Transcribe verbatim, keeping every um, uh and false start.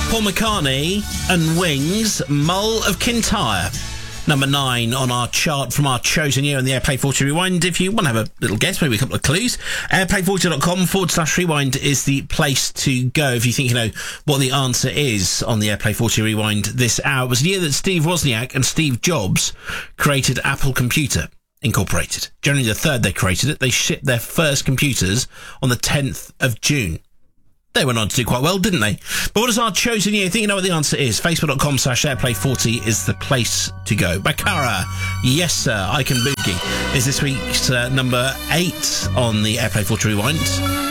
Paul McCartney and Wings, Mull of Kintyre. Number nine on our chart from our chosen year on the Airplay forty Rewind. If you want to have a little guess, maybe a couple of clues, airplay forty dot com forward slash rewind is the place to go if you think you know what the answer is on the Airplay forty Rewind this hour. It was the year that Steve Wozniak and Steve Jobs created Apple Computer Incorporated. January the third they created it. They shipped their first computers on the tenth of June. They went on to do quite well, didn't they? But what is our chosen year? I think you know what the answer is. Facebook.com slash airplay forty is the place to go. Bakara, Yes Sir, I Can Boogie is this week's uh, number eight on the Airplay forty Rewind.